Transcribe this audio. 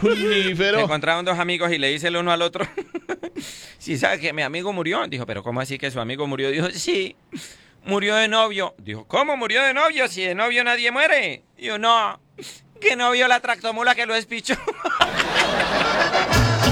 Se Pero, encontraron dos amigos y le dice el uno al otro, sí, ¿sabe que mi amigo murió? Dijo, pero ¿cómo así que su amigo murió? Dijo, sí, murió de novio. Dijo, ¿cómo murió de novio? Si de novio nadie muere. Dijo, no, que no vio la tractomula que lo despichó.